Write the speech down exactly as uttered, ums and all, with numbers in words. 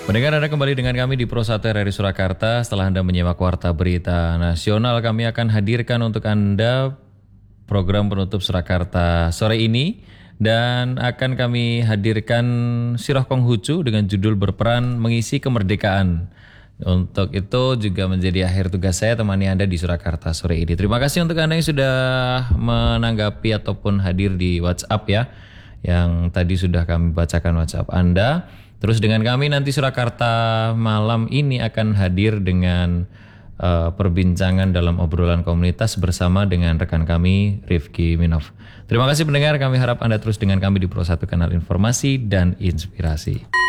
Pendengar, Anda kembali dengan kami di Pro satu R R I Surakarta. Setelah Anda menyimak Warta Berita Nasional, kami akan hadirkan untuk Anda program penutup Surakarta sore ini. Dan akan kami hadirkan Sirah Konghucu dengan judul Berperan Mengisi Kemerdekaan. Untuk itu juga menjadi akhir tugas saya temani Anda di Surakarta sore ini. Terima kasih untuk Anda yang sudah menanggapi ataupun hadir di WhatsApp ya. Yang tadi sudah kami bacakan WhatsApp Anda. Terus dengan kami nanti Surakarta malam ini akan hadir dengan uh, perbincangan dalam obrolan komunitas bersama dengan rekan kami Rifki Minov. Terima kasih pendengar, kami harap Anda terus dengan kami di Pro satu Kanal Informasi dan Inspirasi.